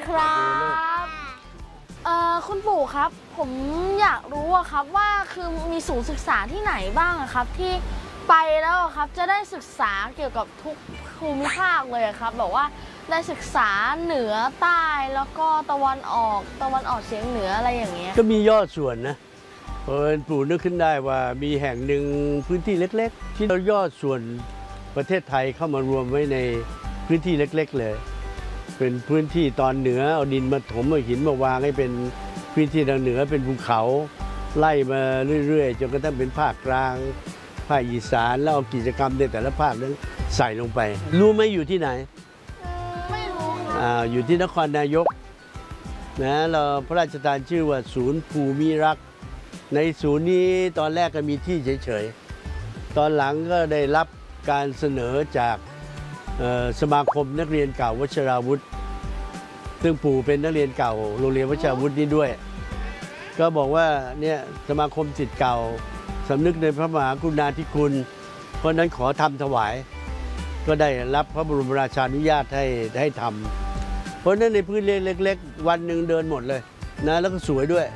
ครับคุณปู่ครับผมอยากรู้อะครับว่าคือมีศูนย์ศึกษาที่ไหนบ้างอะครับที่ไปแล้วอะครับจะได้ศึกษาเกี่ยวกับทุกภูมิภาคเลยอะครับแบบว่าได้ศึกษาเหนือใต้แล้วก็ตะวันออกเฉียงเหนืออะไรอย่างเงี้ยก็มียอดส่วนนะเพราะปู่นึกขึ้นได้ว่ามีแห่งหนึ่งพื้นที่เล็กๆที่เรายอดส่วนประเทศไทยเข้ามารวมไว้ในพื้นที่เล็กๆเลยเป็นพื้นที่ตอนเหนือเอาดินมาถมเอาหินมาวางให้เป็นพื้นที่ทางเหนือเป็นภูเขาไล่มาเรื่อยๆจนกระทั่งเป็นภาคกลางภาคอีสานแล้วเอากิจกรรมในแต่ละภาคนั้นใส่ลงไปรู้ไหมอยู่ที่ไหนไม่รู้ครับอยู่ที่นครนายกนะเราพระราชทานชื่อว่าศูนย์ภูมิรักษ์ในศูนย์นี้ตอนแรกก็มีที่เฉยๆตอนหลังก็ได้รับการเสนอจากสมาคมนักเรียนเก่าวชิราวุธซึ่งปู่เป็นนักเรียนเก่าโรงเรียนวชิราวุธนี้ด้วยก็บอกว่าเนี่ยสมาคมศิษย์เก่าสำนึกในพระมหากรุณาธิคุณเพราะนั้นขอทำถวายก็ได้รับพระบรมราชานุญาตให้ทำเพราะนั้นในพื้นที่เล็กๆวันหนึ่งเดินหมดเลยนะแล้วก็สวยด้วย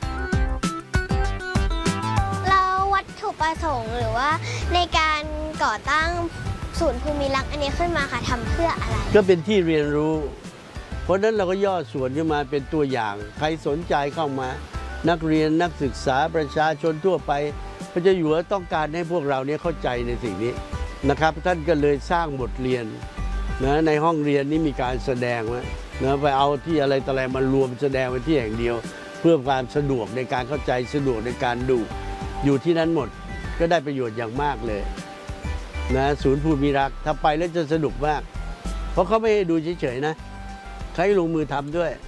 แล้ววัตถุประสงค์หรือว่าในการก่อตั้งศูนย์ภูมิรักษ์อันนี้ขึ้นมาค่ะทำเพื่ออะไรก็เป็นที่เรียนรู้เพราะนั้นเราก็ย่อส่วนขึ้นมาเป็นตัวอย่างใครสนใจเข้ามานักเรียนนักศึกษาประชาชนทั่วไปพระเจ้าอยู่หัวต้องการให้พวกเราเนี่ยเข้าใจในสิ่งนี้นะครับท่านก็เลยสร้างบทเรียนนะในห้องเรียนนี้มีการแสดงไว้นะไปเอาที่อะไรต่ออะไรมารวมแสดงไว้ที่แห่งเดียวเพื่อความสะดวกในการเข้าใจสะดวกในการดูอยู่ที่นั้นหมดก็ได้ประโยชน์อย่างมากเลยนะศูนย์ภูมิรักษ์ถ้าไปแล้วจะสนุกมากเพราะเขาไม่ให้ดูเฉยๆนะใครลงมือทำด้วย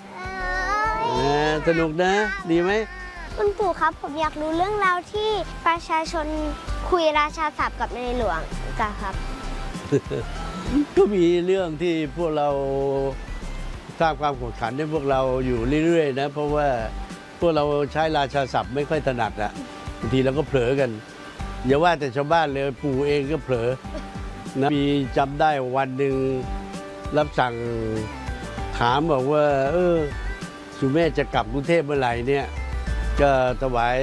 สนุกนะดีไหมคุณปู่ครับผมอยากรู้เรื่องราวที่ประชาชนคุยราชาศัพท์กับในหลวงกันครับก็มีเรื่องที่พวกเราสร้างความขบขันให้พวกเราอยู่เรื่อยๆนะเพราะว่าพวกเราใช้ราชาศัพท์ไม่ค่อยถนัดอะบางทีเราก็เผลอกันอย่าว่าแต่ชาวบ้านเลยปู่เองก็เผลอนะมีจำได้วันหนึ่งรับสั่งถามบอกว่าสุเมธจะกลับกรุงเทพเมื่อไหร่เนี่ยก็ถวาย